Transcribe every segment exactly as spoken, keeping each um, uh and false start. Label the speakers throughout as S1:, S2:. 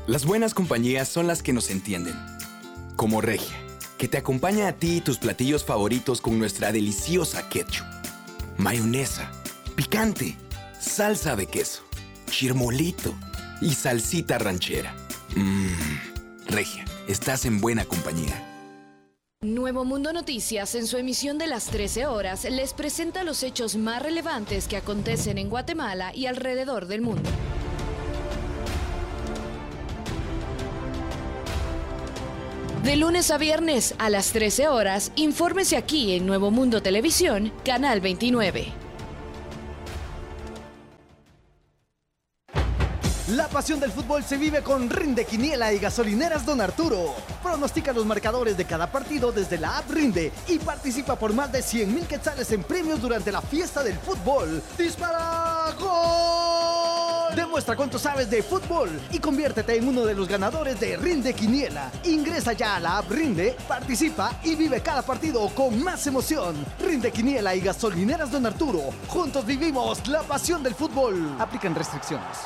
S1: Las buenas compañías son las que nos entienden. Como Regia, que te acompaña a ti y tus platillos favoritos con nuestra deliciosa ketchup, mayonesa, picante, salsa de queso, chirmolito y salsita ranchera. Mmm, Regia, estás en buena compañía.
S2: Nuevo Mundo Noticias, en su emisión de las trece horas, les presenta los hechos más relevantes que acontecen en Guatemala y alrededor del mundo. De lunes a viernes a las trece horas, infórmese aquí en Nuevo Mundo Televisión, Canal veintinueve.
S3: La pasión del fútbol se vive con Rinde Quiniela y Gasolineras Don Arturo. Pronostica los marcadores de cada partido desde la app Rinde y participa por más de cien mil quetzales en premios durante la fiesta del fútbol. ¡Dispara! ¡Gol! Demuestra cuánto sabes de fútbol y conviértete en uno de los ganadores de Rinde Quiniela. Ingresa ya a la app Rinde, participa y vive cada partido con más emoción. Rinde Quiniela y Gasolineras Don Arturo. Juntos vivimos la pasión del fútbol. Aplican restricciones.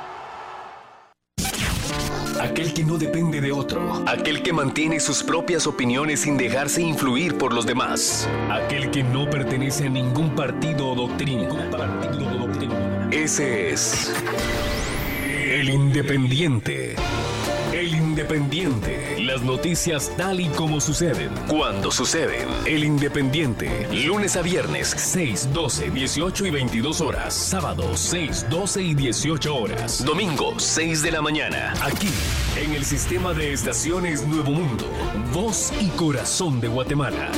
S4: Aquel que no depende de otro. Aquel que mantiene sus propias opiniones sin dejarse influir por los demás. Aquel que no pertenece a ningún partido o doctrina. Partido o doctrina. Ese es el Independiente. El Independiente. Las noticias tal y como suceden. Cuando suceden. El Independiente. Lunes a viernes, seis, doce, dieciocho y veintidós horas. Sábado, seis, doce y dieciocho horas. Domingo, seis de la mañana. Aquí, en el sistema de estaciones Nuevo Mundo. Voz y corazón de Guatemala.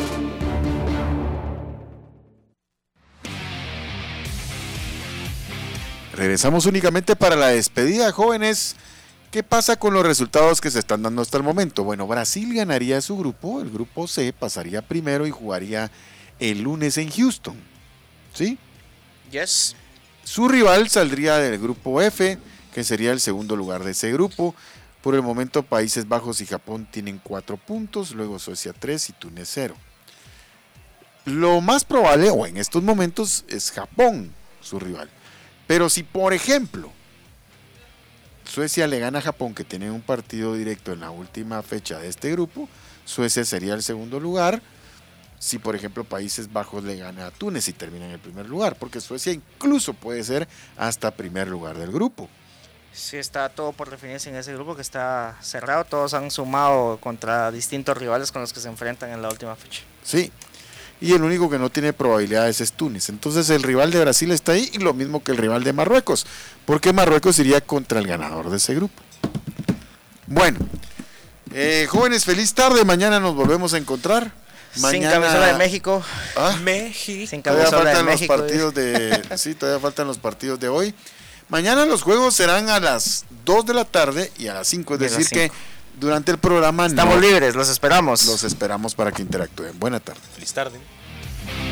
S5: Regresamos únicamente para la despedida, jóvenes. ¿Qué pasa con los resultados que se están dando hasta el momento? Bueno, Brasil ganaría su grupo, el grupo C, pasaría primero y jugaría el lunes en Houston. ¿Sí?
S6: Yes.
S5: Su rival saldría del grupo F, que sería el segundo lugar de ese grupo. Por el momento, Países Bajos y Japón tienen cuatro puntos, luego Suecia tres y Túnez cero. Lo más probable, o en estos momentos, es Japón, su rival. Pero si, por ejemplo, Suecia le gana a Japón, que tiene un partido directo en la última fecha de este grupo, Suecia sería el segundo lugar. Si por ejemplo Países Bajos le gana a Túnez y termina en el primer lugar, porque Suecia incluso puede ser hasta primer lugar del grupo.
S6: Sí, está todo por definirse en ese grupo que está cerrado. Todos han sumado contra distintos rivales con los que se enfrentan en la última fecha.
S5: Sí, y el único que no tiene probabilidades es Túnez. Entonces el rival de Brasil está ahí y lo mismo que el rival de Marruecos, porque Marruecos iría contra el ganador de ese grupo. Bueno, eh, jóvenes, feliz tarde. Mañana nos volvemos a encontrar. Mañana...
S6: Sin camisola de México.
S5: ¿Ah?
S6: México. Sin
S5: todavía
S6: camisola
S5: faltan
S6: de
S5: los
S6: México.
S5: partidos de... sí, todavía faltan los partidos de hoy. Mañana los juegos serán a las dos de la tarde y a las cinco, es decir que durante el programa
S6: estamos
S5: no,
S6: libres, los esperamos.
S5: Los esperamos para que interactúen. Buena tarde.
S7: Feliz tarde.